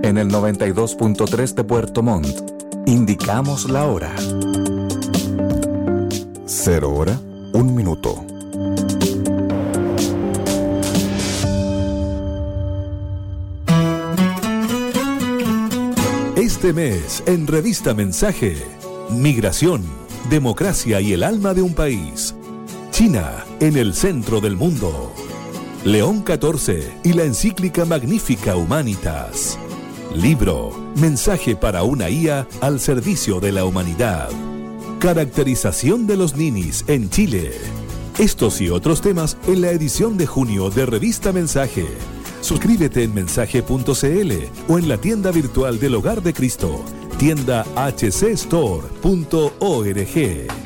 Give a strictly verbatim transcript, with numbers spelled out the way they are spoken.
En el noventa y dos punto tres de Puerto Montt, indicamos la hora. Cero hora, un minuto. Este mes, en Revista Mensaje, Migración, Democracia y el alma de un país. China, en el centro del mundo. León catorce y la encíclica Magnifica Humanitas. Libro, Mensaje para una I A al servicio de la humanidad. Caracterización de los ninis en Chile. Estos y otros temas en la edición de junio de Revista Mensaje. Suscríbete en mensaje punto c l o en la tienda virtual del Hogar de Cristo, tienda h c store punto org.